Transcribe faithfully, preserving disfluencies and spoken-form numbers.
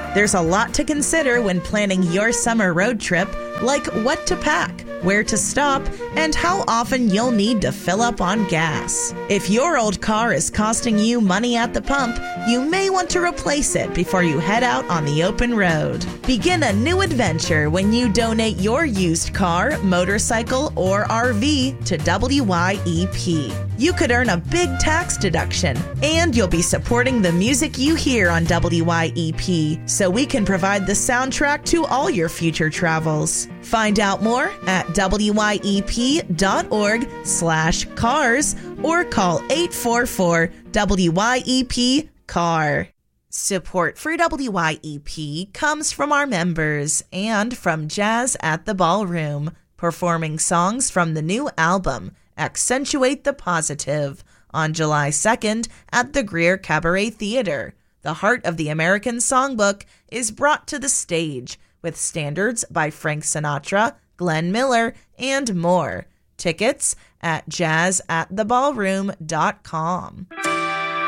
There's a lot to consider when planning your summer road trip, like what to pack, where to stop, and how often you'll need to fill up on gas. If your old car is costing you money at the pump, you may want to replace it before you head out on the open road. Begin a new adventure when you donate your used car, motorcycle, or R V to W Y E P. You could earn a big tax deduction, and you'll be supporting the music you hear on W Y E P, so we can provide the soundtrack to all your future travels. Find out more at W Y E P dot org slash cars or call eight four four W Y E P C A R. Support for W Y E P comes from our members and from Jazz at the Ballroom, performing songs from the new album, Accentuate the Positive, on July second at the Greer Cabaret Theater. The heart of the American songbook is brought to the stage, with standards by Frank Sinatra, Glenn Miller, and more. Tickets at jazz at the ballroom dot com.